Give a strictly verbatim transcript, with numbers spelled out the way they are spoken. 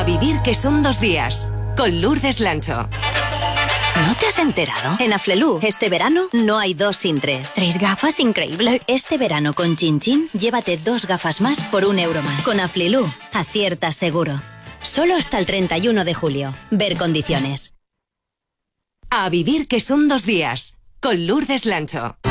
vivir que son dos días, con Lourdes Lancho. ¿No te has enterado? En Aflelu, este verano, no hay dos sin tres. Tres gafas, increíble. Este verano con Chin Chin, llévate dos gafas más por un euro más. Con Aflelu, aciertas seguro. Solo hasta el treinta y uno de julio. Ver condiciones. A vivir que son dos días, con Lourdes Lancho.